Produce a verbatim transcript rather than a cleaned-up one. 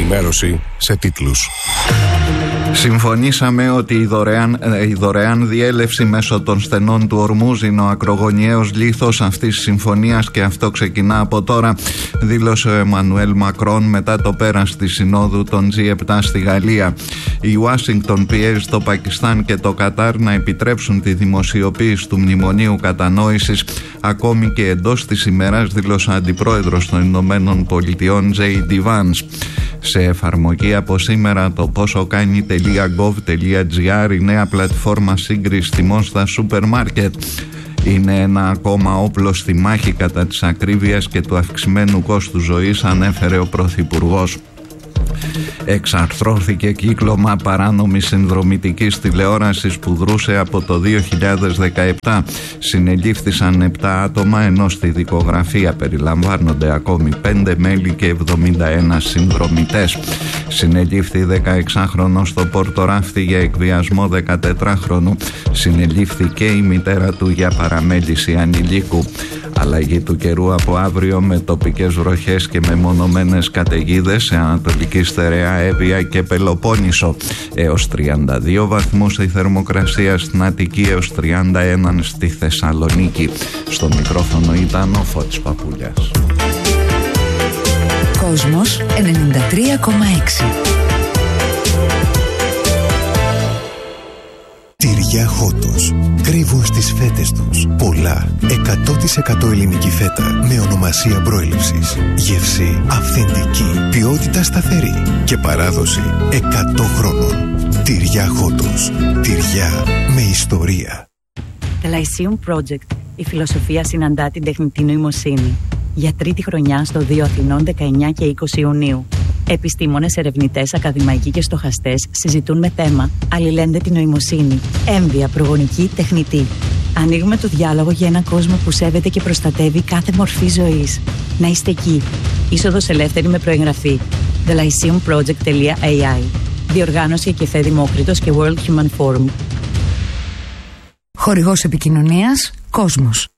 Ενημέρωση σε τίτλους. Συμφωνήσαμε ότι η δωρεάν, η δωρεάν διέλευση μέσω των στενών του Ορμούζ είναι ο ακρογωνιαίος λίθος αυτής της συμφωνίας και αυτό ξεκινά από τώρα, δήλωσε ο Εμμανουέλ Μακρόν μετά το πέρας της συνόδου των τζι επτά στη Γαλλία. Η Ουάσιγκτον πιέζει το Πακιστάν και το Κατάρ να επιτρέψουν τη δημοσιοποίηση του Μνημονίου Κατανόησης ακόμη και εντός της ημέρας, δήλωσε ο αντιπρόεδρος των Ηνωμένων Πολιτειών τζέι ντι Vance. Σε εφαρμογή από σήμερα το πόσο κάνει τελεία γκοβ τελεία τζι άρ, η νέα πλατφόρμα σύγκρισης τιμών στα σούπερ μάρκετ. Είναι ένα ακόμα όπλο στη μάχη κατά της ακρίβειας και του αυξημένου κόστου ζωής, ανέφερε ο Πρωθυπουργός. Εξαρθρώθηκε κύκλωμα παράνομης συνδρομητικής τηλεόρασης που δρούσε από το δύο χιλιάδες δεκαεπτά. Συνελήφθησαν επτά άτομα, ενώ στη δικογραφία περιλαμβάνονται ακόμη πέντε μέλη και εβδομήντα ένα συνδρομητές. Συνελήφθη δεκαεξάχρονος στο Πόρτο Ράφτη για εκβιασμό δεκατετράχρονου. Συνελήφθη και η μητέρα του για παραμέληση ανηλίκου. Αλλαγή του καιρού από αύριο με τοπικές βροχές και μεμονωμένες καταιγίδες σε Ανατολική Στερεά, Εύβοια και Πελοπόννησο. Έως τριάντα δύο βαθμούς η θερμοκρασία στην Αττική, έως τριάντα ένα στη Θεσσαλονίκη. Στο μικρόφωνο ήταν ο Φώτης Παπούλιας. Κόσμος ενενήντα τρία κόμμα έξι. Τυριά Χότος. Κρύβουν στις φέτες τους πολλά εκατό τοις εκατό ελληνική φέτα με ονομασία προέλευσης. Γεύση αυθεντική, ποιότητα σταθερή και παράδοση εκατό χρόνων. Τυριά Χότος. Τυριά με ιστορία. The Lyceum Project. Η φιλοσοφία συναντά την τεχνητή νοημοσύνη. Για τρίτη χρονιά στο δύο Αθηνών, δεκαεννιά και είκοσι Ιουνίου. Επιστήμονες, ερευνητές, ακαδημαϊκοί και στοχαστές συζητούν με θέμα αλληλένδετη νοημοσύνη, έμβια, προγονική, τεχνητή. Ανοίγουμε το διάλογο για έναν κόσμο που σέβεται και προστατεύει κάθε μορφή ζωής. Να είστε εκεί. Είσοδος ελεύθερη με προεγγραφή. the lyceum project τελεία έι άι. Διοργάνωση Εκεφέ Δημόκριτος και World Human Forum. Χορηγός επικοινωνίας Κόσμος.